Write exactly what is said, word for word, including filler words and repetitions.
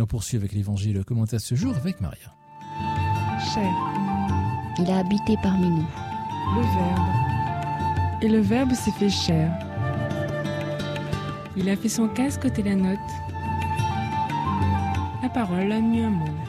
Et on poursuit avec l'évangile commenté ce jour avec Maria. Chair. Il a habité parmi nous. Le Verbe. Et le Verbe s'est fait chair. Il a fait son casque ôter la note. La parole a mis un monde.